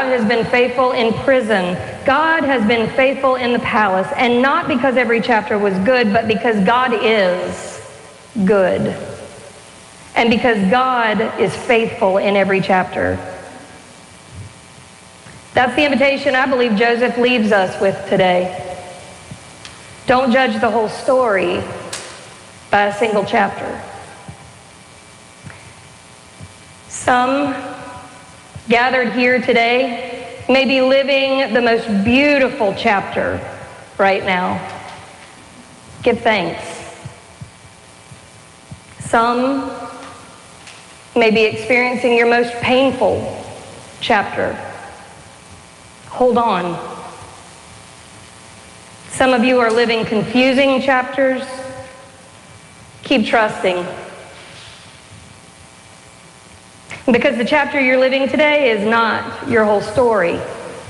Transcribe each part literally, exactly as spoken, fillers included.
God has been faithful in prison. God has been faithful in the palace, and not because every chapter was good, but because God is good. And because God is faithful in every chapter. That's the invitation I believe Joseph leaves us with today. Don't judge the whole story by a single chapter. Some gathered here today may be living the most beautiful chapter right now. Give thanks. Some may be experiencing your most painful chapter. Hold on. Some of you are living confusing chapters. Keep trusting. Because the chapter you're living today is not your whole story.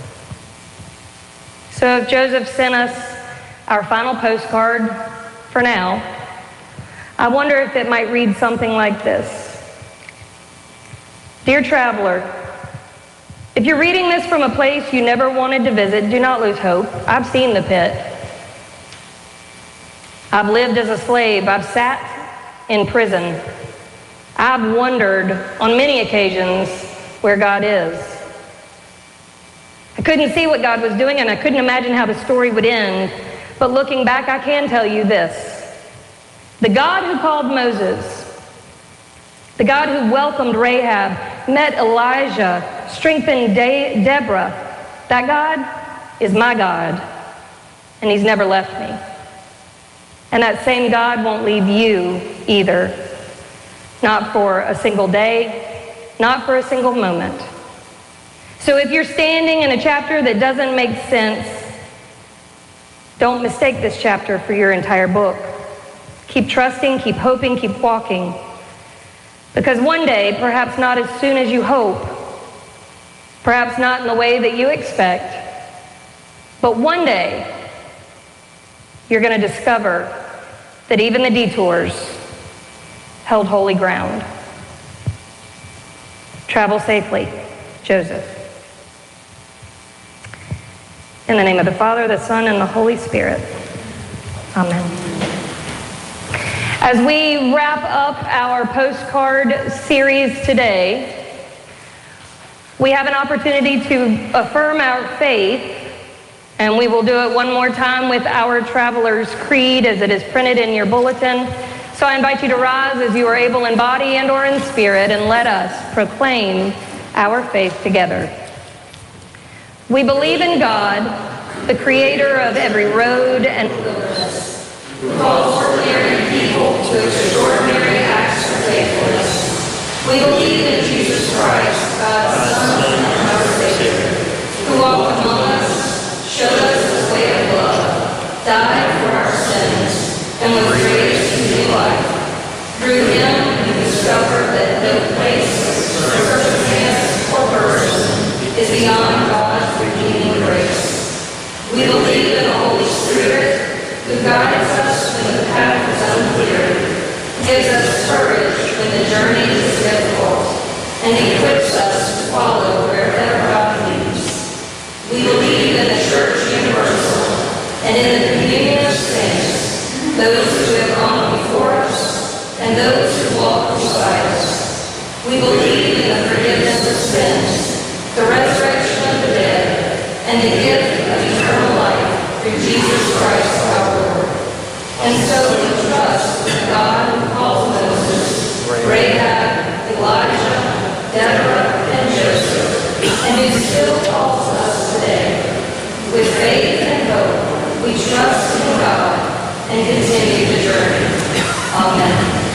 So if Joseph sent us our final postcard for now, I wonder if it might read something like this. Dear traveler, if you're reading this from a place you never wanted to visit, do not lose hope. I've seen the pit. I've lived as a slave. I've sat in prison. I've wondered on many occasions where God is. I couldn't see what God was doing, and I couldn't imagine how the story would end. But looking back, I can tell you this. The God who called Moses, the God who welcomed Rahab, met Elijah, strengthened De- Deborah, that God is my God, and he's never left me. And that same God won't leave you either. Not for a single day, not for a single moment. So if you're standing in a chapter that doesn't make sense, don't mistake this chapter for your entire book. Keep trusting, keep hoping, keep walking. Because one day, perhaps not as soon as you hope, perhaps not in the way that you expect, but one day, you're going to discover that even the detours held holy ground. Travel safely, Joseph. In the name of the Father, the Son, and the Holy Spirit. Amen. As we wrap up our postcard series today, we have an opportunity to affirm our faith, and we will do it one more time with our Traveler's Creed as it is printed in your bulletin. So I invite you to rise as you are able in body and or in spirit, and let us proclaim our faith together. We believe in God, the creator of every road and wilderness, who calls ordinary people to extraordinary acts of faithfulness. We believe in Jesus Christ, God's Son and our Savior, who walked among us, showed us the way of love, died for our sins, and was raised to new life. Through him, we discovered that no place, circumstance, or person is beyond God's redeeming grace. We believe in the Holy Spirit, who guides us when the path is unclear, gives us courage when the journey is difficult, and equips us to follow wherever God leads. We believe in the Church Universal and in the communion of saints, those who have gone before us and those who walk beside us. We believe in the forgiveness of sins, the resurrection of the dead, and the gift of eternal life through Jesus Christ.